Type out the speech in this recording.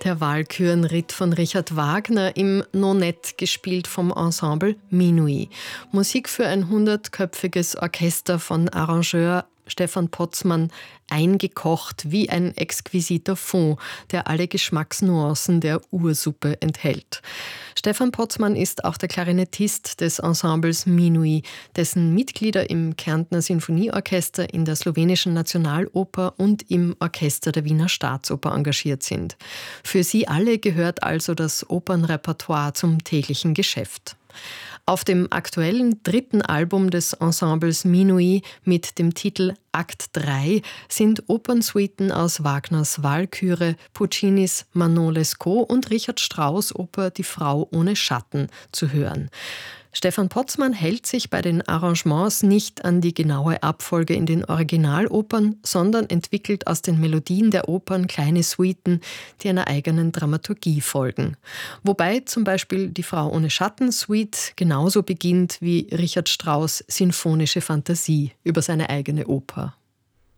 Der Walkürenritt von Richard Wagner im Nonett, gespielt vom Ensemble Minuit. Musik für ein 100-köpfiges Orchester von Arrangeur Stefan Potzmann, eingekocht wie ein exquisiter Fond, der alle Geschmacksnuancen der Ursuppe enthält. Stefan Potzmann ist auch der Klarinettist des Ensembles Minuit, dessen Mitglieder im Kärntner Sinfonieorchester, in der slowenischen Nationaloper und im Orchester der Wiener Staatsoper engagiert sind. Für sie alle gehört also das Opernrepertoire zum täglichen Geschäft. Auf dem aktuellen 3. Album des Ensembles Minuit mit dem Titel Akt 3 sind Opernsuiten aus Wagners Walküre, Puccinis Manon Lescaut und Richard Strauss' Oper Die Frau ohne Schatten zu hören. Stefan Potzmann hält sich bei den Arrangements nicht an die genaue Abfolge in den Originalopern, sondern entwickelt aus den Melodien der Opern kleine Suiten, die einer eigenen Dramaturgie folgen. Wobei zum Beispiel Die Frau ohne Schatten Suite genauso beginnt wie Richard Strauss' sinfonische Fantasie über seine eigene Oper.